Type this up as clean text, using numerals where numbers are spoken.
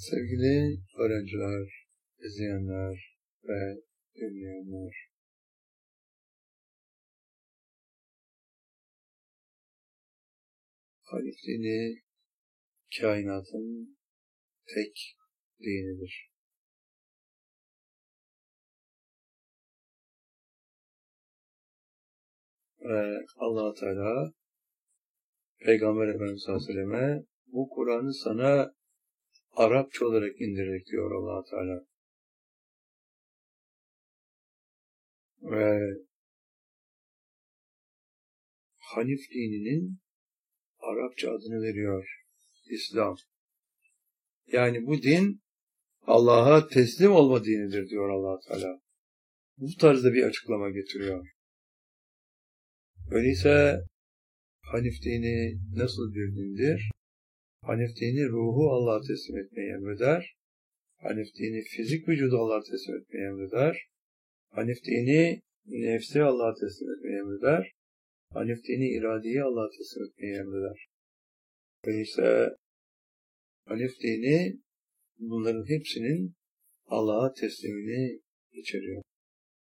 Sevgili öğrenciler, izleyenler ve dinleyenler, Hanif dini kainatın tek dinidir. Ve Allah-u Teala Peygamber Efendimiz Aleyhisselam'a bu Kur'an'ı sana Arapça olarak indirdik diyor Allah-u Teala. Ve Hanif dininin Arapça adını veriyor. İslam. Yani bu din Allah'a teslim olma dinidir diyor Allah-u Teala. Bu tarzda bir açıklama getiriyor. Öyleyse Hanif dini nasıl bir dindir? Hanif dini ruhu Allah'a teslim etmeyi emreder. Hanif dini fizik vücudu Allah'a teslim etmeyi emreder. Hanif dini nefsi Allah'a teslim etmeyi emreder. Hanif dini iradeyi Allah'a teslim etmeyi emreder. Öyleyse Hanif dini bunların hepsinin Allah'a teslimini içeriyor.